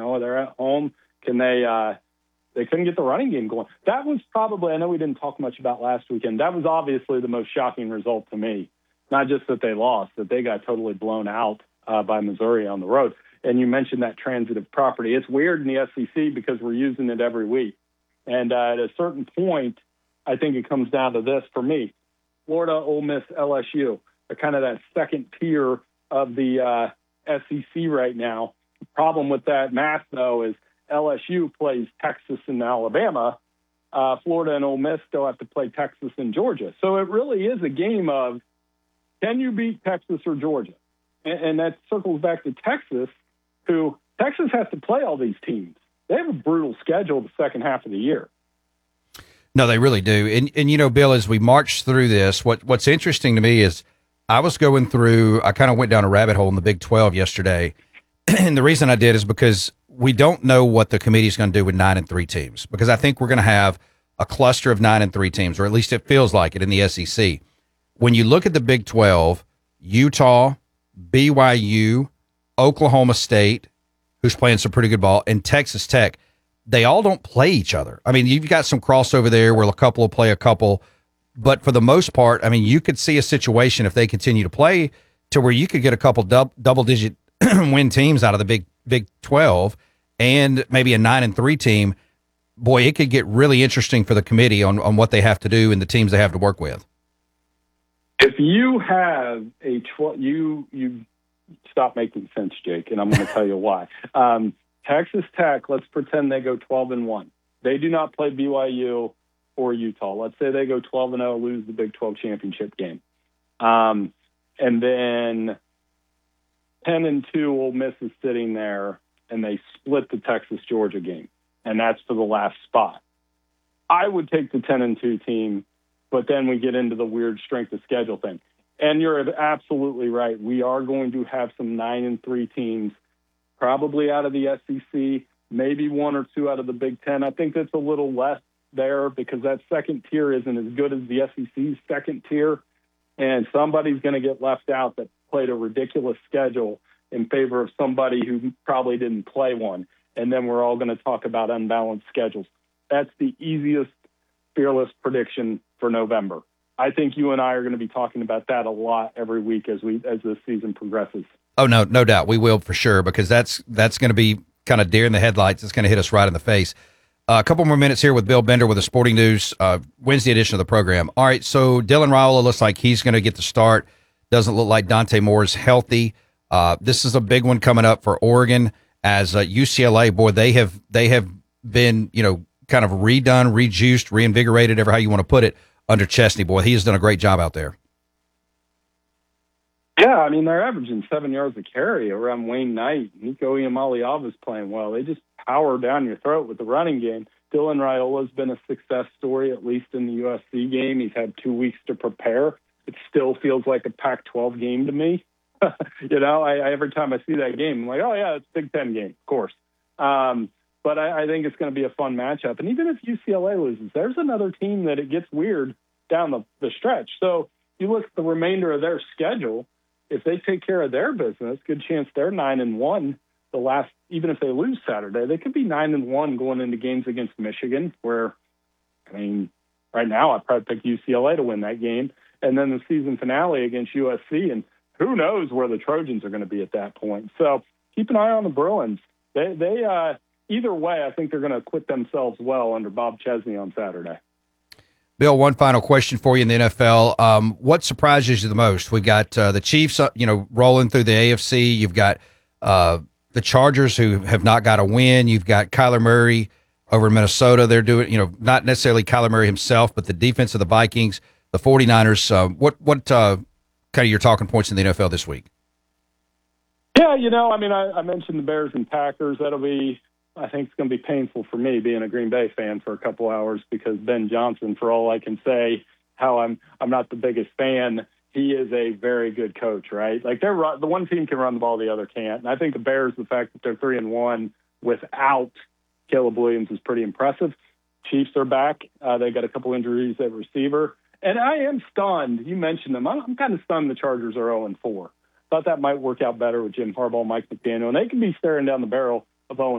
they're at home. Can they couldn't get the running game going. That was probably, I know we didn't talk much about last weekend. That was obviously the most shocking result to me. Not just that they lost, that they got totally blown out by Missouri on the road. And you mentioned that transitive property. It's weird in the SEC because we're using it every week. And at a certain point, I think it comes down to this for me. Florida, Ole Miss, LSU are kind of that second tier of the SEC right now. The problem with that math, though, is LSU plays Texas and Alabama. Florida and Ole Miss still have to play Texas and Georgia. So it really is a game of, can you beat Texas or Georgia? And that circles back to Texas, who Texas has to play all these teams. They have a brutal schedule the second half of the year. No, they really do. And Bill, as we march through this, what's interesting to me is I was going through, I kind of went down a rabbit hole in the Big 12 yesterday. And the reason I did is because we don't know what the committee is going to do with 9-3 teams, because I think we're going to have a cluster of 9-3 teams, or at least it feels like it in the SEC. When you look at the Big 12, Utah, BYU, Oklahoma State, who's playing some pretty good ball, and Texas Tech, they all don't play each other. I mean, you've got some crossover there where a couple will play a couple, but for the most part, I mean, you could see a situation if they continue to play to where you could get a couple double-digit win teams out of the Big 12 and maybe a 9-3 team. Boy, it could get really interesting for the committee on what they have to do and the teams they have to work with. If you have you stop making sense, Jake, and I'm going to tell you why. Texas Tech, let's pretend they go 12-1. They do not play BYU or Utah. Let's say they go 12-0, lose the Big 12 championship game. And then 10-2, Ole Miss is sitting there, and they split the Texas-Georgia game, and that's for the last spot. I would take the 10-2 team, but then we get into the weird strength of schedule thing. And you're absolutely right. We are going to have some 9-3 teams, probably out of the SEC, maybe one or two out of the Big Ten. I think that's a little less there because that second tier isn't as good as the SEC's second tier, and somebody's going to get left out that played a ridiculous schedule in favor of somebody who probably didn't play one. And then we're all going to talk about unbalanced schedules. That's the easiest, fearless prediction for November. I think you and I are going to be talking about that a lot every week as the season progresses. Oh, no doubt. We will for sure, because that's going to be kind of deer in the headlights. It's going to hit us right in the face. A couple more minutes here with Bill Bender with the Sporting News, Wednesday edition of the program. All right, so Dylan Raiola looks like he's going to get the start. Doesn't look like Dante Moore is healthy. This is a big one coming up for Oregon as UCLA. Boy, they have been, kind of redone, rejuiced, reinvigorated, ever how you want to put it, under Chesney. Boy, he has done a great job out there. Yeah, I mean, they're averaging 7 yards a carry around Wayne Knight. Nico Iamaleava's playing well. They just power down your throat with the running game. Dylan Raiola's been a success story, at least in the USC game. He's had 2 weeks to prepare. It still feels like a Pac-12 game to me. I every time I see that game, I'm like, oh, yeah, it's a Big Ten game, of course. But I think it's going to be a fun matchup. And even if UCLA loses, there's another team that it gets weird down the stretch. So you look at the remainder of their schedule, if they take care of their business, good chance they're 9-1 the last, even if they lose Saturday, they could be 9-1 going into games against Michigan, where, I mean, right now I'd probably pick UCLA to win that game. And then the season finale against USC, and who knows where the Trojans are going to be at that point. So keep an eye on the Bruins. They either way, I think they're going to acquit themselves well under Bob Chesney on Saturday. Bill, one final question for you in the NFL. What surprises you the most? We've got the Chiefs, rolling through the AFC. You've got the Chargers, who have not got a win. You've got Kyler Murray over in Minnesota. They're doing, not necessarily Kyler Murray himself, but the defense of the Vikings, the 49ers. What kind of your talking points in the NFL this week? Yeah, I mentioned the Bears and Packers. I think it's going to be painful for me being a Green Bay fan for a couple hours because Ben Johnson, for all I can say, how I'm not the biggest fan, he is a very good coach, right? Like the one team can run the ball, the other can't. And I think the Bears, the fact that they're 3-1 without Caleb Williams is pretty impressive. Chiefs are back. They got a couple injuries at receiver. And I am stunned. You mentioned them. I'm kind of stunned the Chargers are 0-4. Thought that might work out better with Jim Harbaugh, Mike McDaniel. And they can be staring down the barrel of 0